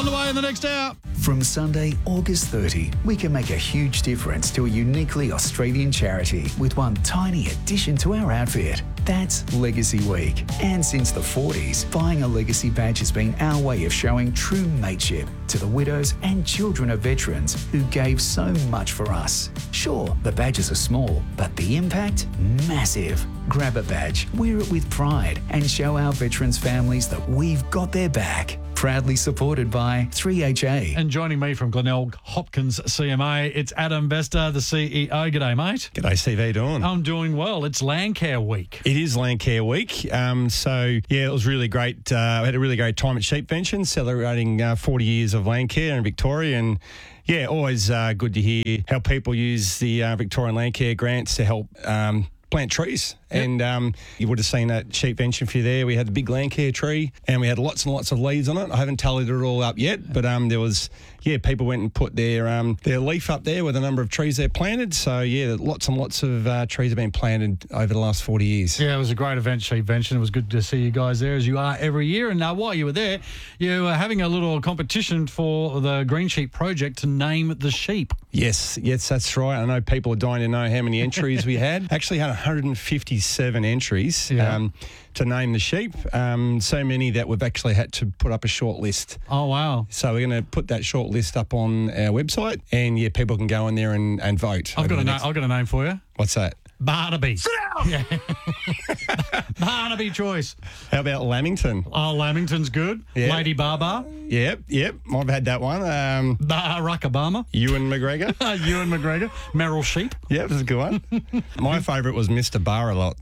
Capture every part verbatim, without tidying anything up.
On the way in the next hour. From Sunday, August thirtieth, we can make a huge difference to a uniquely Australian charity with one tiny addition to our outfit. That's Legacy Week. And since the forties, buying a Legacy badge has been our way of showing true mateship to the widows and children of veterans who gave so much for us. Sure, the badges are small, but the impact? Massive. Grab a badge, wear it with pride, and show our veterans' families that we've got their back. Proudly supported by three H A. And joining me from Glenelg Hopkins C M A, it's Adam Bester, the C E O. G'day, mate. G'day, Steve. How you doing? I'm doing well. It's Landcare Week. It is Landcare Week. Um, so, yeah, it was really great. Uh, we had a really great time at Sheepvention, celebrating uh, forty years of Landcare in Victoria. And, yeah, always uh, good to hear how people use the uh, Victorian Landcare grants to help um, plant trees. Yep. And um, you would have seen that Sheepvention if you're there. We had the big Landcare tree and we had lots and lots of leaves on it. I haven't tallied it all up yet, but um, there was, yeah, people went and put their um, their leaf up there with a number of trees they planted. So, yeah, lots and lots of uh, trees have been planted over the last forty years. Yeah, it was a great event, Sheepvention. It was good to see you guys there, as you are every year. And uh, while you were there, you were having a little competition for the Green Sheep Project to name the sheep. Yes, yes, that's right. I know people are dying to know how many entries we had. Actually had one hundred fifty-seven entries Yeah. um, to name the sheep. Um, so many that we've actually had to put up a short list. Oh, wow. So we're going to put that short list up on our website, and yeah, people can go in there and, and vote. I've got, a na- next... I've got a name for you. What's that? Barnaby. Sit down! Yeah. Barnaby choice. How about Lamington? Oh, Lamington's good. Yeah. Lady Barbar. Yep, yep. I've had that one. Um, Barack Obama. Ewan McGregor. Ewan McGregor. Meryl Sheep. Yep, that's a good one. My favourite was Mister Bar-a-Lot.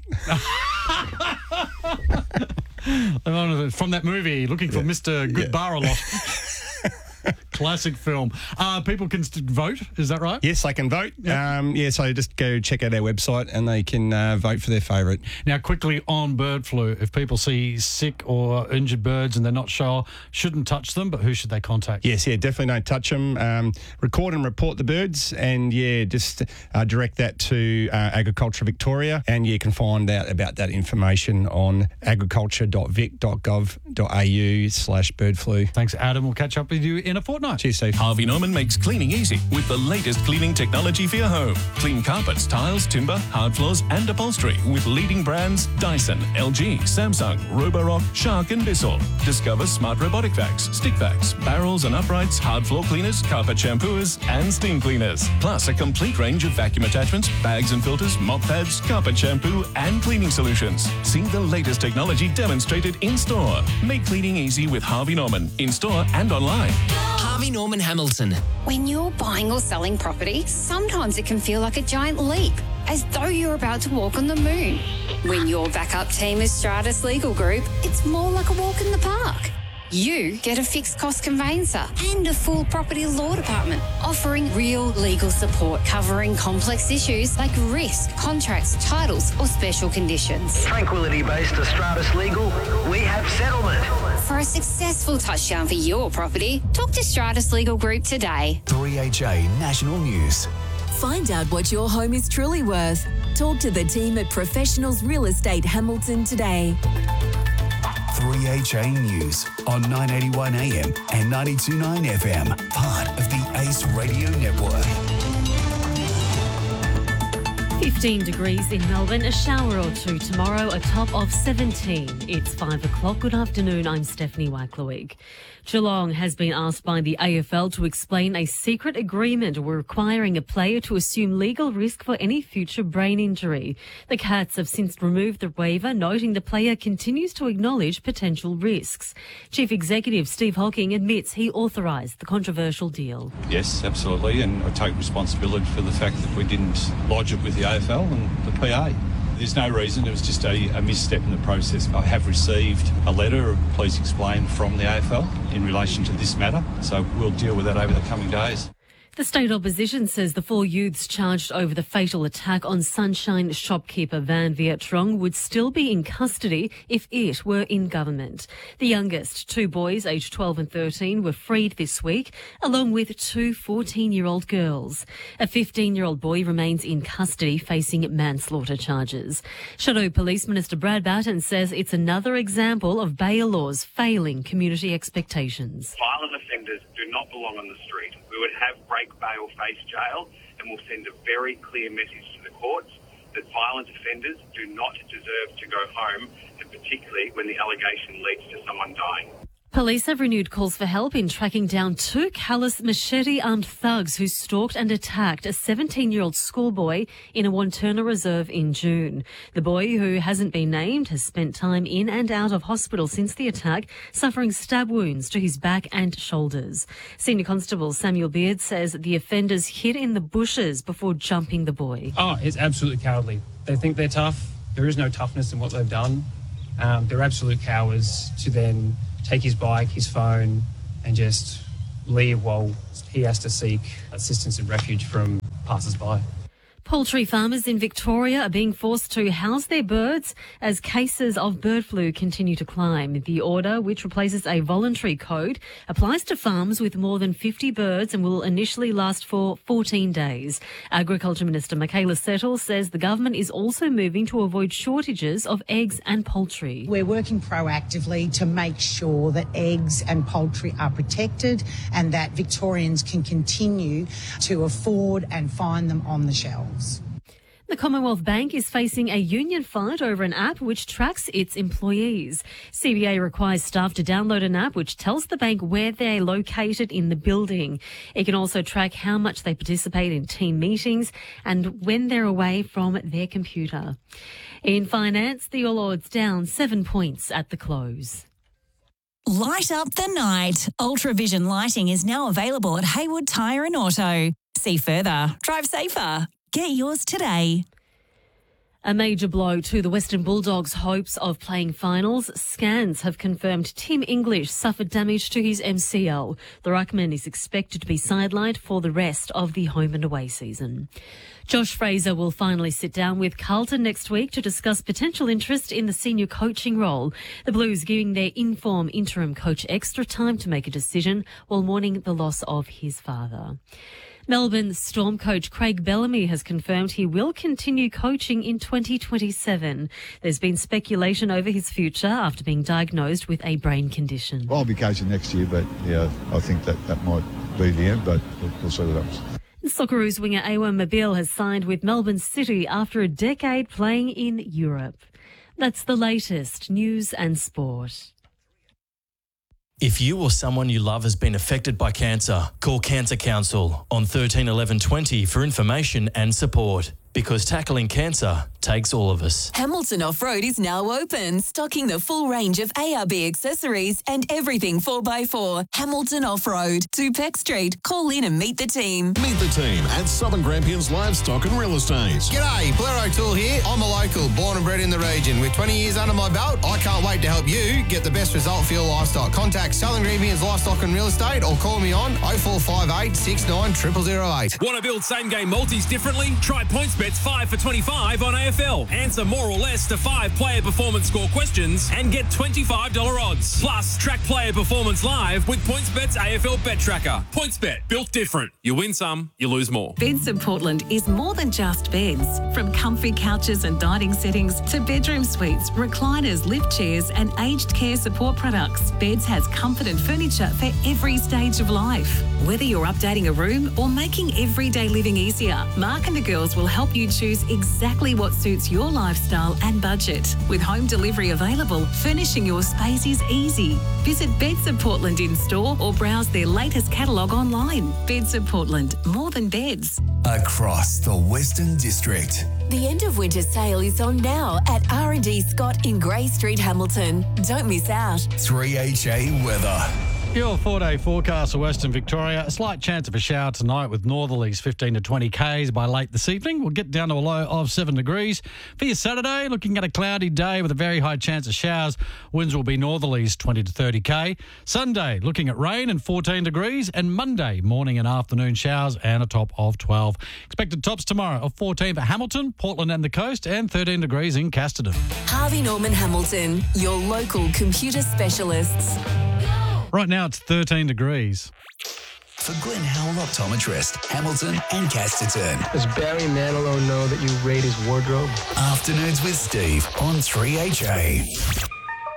From that movie, Looking for Yeah. Mister Good Yeah. Bar-a-Lot. Classic film. Uh, people can st- vote, is that right? Yes, they can vote. Yep. Um, yeah, so just go check out our website and they can uh, vote for their favourite. Now, quickly on bird flu, if people see sick or injured birds and they're not sure, shouldn't touch them, but who should they contact? Yes, yeah, definitely don't touch them. Um, record and report the birds, and yeah, just uh, direct that to uh, Agriculture Victoria, and you can find out about that information on agriculture dot vic dot gov dot a u slash bird flu. Thanks, Adam. We'll catch up with you in a fortnight. Cheers, Steve. Harvey Norman makes cleaning easy with the latest cleaning technology for your home. Clean carpets, tiles, timber, hard floors and upholstery with leading brands Dyson, L G, Samsung, Roborock, Shark and Bissell. Discover smart robotic vacs, stick vacs, barrels and uprights, hard floor cleaners, carpet shampooers and steam cleaners. Plus a complete range of vacuum attachments, bags and filters, mop pads, carpet shampoo and cleaning solutions. See the latest technology demonstrated in store. Make cleaning easy with Harvey Norman in store and online. Harvey Norman Hamilton. When you're buying or selling property, sometimes it can feel like a giant leap, as though you're about to walk on the moon. When your backup team is Stratus Legal Group, it's more like a walk in the park. You get a fixed cost conveyancer and a full property law department offering real legal support covering complex issues like risk, contracts, titles or special conditions. Tranquility-based Stratus Legal, we have settlement. For a successful touchdown for your property, talk to Stratus Legal Group today. three H A National News. Find out what your home is truly worth. Talk to the team at Professionals Real Estate Hamilton today. three H A News on nine eighty-one A M and ninety-two point nine F M, part of the Ace Radio Network. fifteen degrees in Melbourne, a shower or two tomorrow, a top of seventeen. It's five o'clock. Good afternoon, I'm Stephanie Waklawig. Geelong has been asked by the A F L to explain a secret agreement requiring a player to assume legal risk for any future brain injury. The Cats have since removed the waiver, noting the player continues to acknowledge potential risks. Chief Executive Steve Hocking admits he authorised the controversial deal. Yes, absolutely, and I take responsibility for the fact that we didn't lodge it with the A F L and the P A. There's no reason, it was just a, a misstep in the process. I have received a letter, please explain, from the A F L in relation to this matter, so we'll deal with that over the coming days. The state opposition says the four youths charged over the fatal attack on Sunshine shopkeeper Van Viet Trong would still be in custody if it were in government. The youngest, two boys aged twelve and thirteen, were freed this week, along with two fourteen-year-old girls. A fifteen-year-old boy remains in custody facing manslaughter charges. Shadow Police Minister Brad Batten says it's another example of bail laws failing community expectations. Violent offenders do not belong on the street. We would have break bail face jail, and we'll send a very clear message to the courts that violent offenders do not deserve to go home, and particularly when the allegation leads to someone dying. Police have renewed calls for help in tracking down two callous machete-armed thugs who stalked and attacked a seventeen-year-old schoolboy in a Wanturna reserve in June. The boy, who hasn't been named, has spent time in and out of hospital since the attack, suffering stab wounds to his back and shoulders. Senior Constable Samuel Beard says the offenders hid in the bushes before jumping the boy. Oh, it's absolutely cowardly. They think they're tough. There is no toughness in what they've done. Um, they're absolute cowards to then take his bike, his phone, and just leave while he has to seek assistance and refuge from passers-by. Poultry farmers in Victoria are being forced to house their birds as cases of bird flu continue to climb. The order, which replaces a voluntary code, applies to farms with more than fifty birds and will initially last for fourteen days. Agriculture Minister Michaela Settle says the government is also moving to avoid shortages of eggs and poultry. We're working proactively to make sure that eggs and poultry are protected and that Victorians can continue to afford and find them on the shelves. The Commonwealth Bank is facing a union fight over an app which tracks its employees. C B A requires staff to download an app which tells the bank where they're located in the building. It can also track how much they participate in team meetings and when they're away from their computer. In finance, the All Ords down seven points at the close. Light up the night. Ultravision lighting is now available at Haywood Tyre and Auto. See further. Drive safer. Get yours today. A major blow to the Western Bulldogs' hopes of playing finals. Scans have confirmed Tim English suffered damage to his M C L. The ruckman is expected to be sidelined for the rest of the home and away season. Josh Fraser will finally sit down with Carlton next week to discuss potential interest in the senior coaching role. The Blues giving their in-form interim coach extra time to make a decision while mourning the loss of his father. Melbourne Storm coach Craig Bellamy has confirmed he will continue coaching in twenty twenty-seven. There's been speculation over his future after being diagnosed with a brain condition. I'll be coaching next year, but yeah, I think that that might be the end, but we'll, we'll see what happens. Socceroos winger Awer Mabil has signed with Melbourne City after a decade playing in Europe. That's the latest news and sport. If you or someone you love has been affected by cancer, call Cancer Council on thirteen eleven twenty for information and support. Because tackling cancer takes all of us. Hamilton Off-Road is now open, stocking the full range of A R B accessories and everything four by four. Hamilton Off-Road, two Peck Street. Call in and meet the team. Meet the team at Southern Grampians Livestock and Real Estate. G'day, Blair O'Toole here. I'm a local, born and bred in the region. With twenty years under my belt, I can't wait to help you get the best result for your livestock. Contact Southern Grampians Livestock and Real Estate or call me on oh four five eight, six nine zero zero zero eight. Want to build same-game multis differently? Try PointsBet's five for twenty-five on A F L. Answer more or less to five player performance score questions and get twenty-five dollars odds. Plus, track player performance live with PointsBet's A F L Bet Tracker. PointsBet, built different. You win some, you lose more. Beds of Portland is more than just beds. From comfy couches and dining settings to bedroom suites, recliners, lift chairs and aged care support products, Beds has comfort and furniture for every stage of life. Whether you're updating a room or making everyday living easier, Mark and the girls will help you choose exactly what suits your lifestyle and budget. With home delivery available, furnishing your space is easy. Visit Beds of Portland in store or browse their latest catalogue online. Beds of Portland, more than beds. Across the Western District. The end of winter sale is on now at R and D Scott in Grey Street, Hamilton. Don't miss out. three H A weather. Your four-day forecast for Western Victoria. A slight chance of a shower tonight with northerlies fifteen to twenty kays by late this evening. We'll get down to a low of seven degrees. For your Saturday, looking at a cloudy day with a very high chance of showers. Winds will be northerlies twenty to thirty k. Sunday, looking at rain and fourteen degrees. And Monday, morning and afternoon showers and a top of twelve. Expected tops tomorrow of fourteen for Hamilton, Portland and the coast, and thirteen degrees in Casterton. Harvey Norman Hamilton, your local computer specialists. Right now it's thirteen degrees. For Glenn Howell Optometrist, Hamilton and Casterton. Does Barry Manilow know that you raid his wardrobe? Afternoons with Steve on three H A.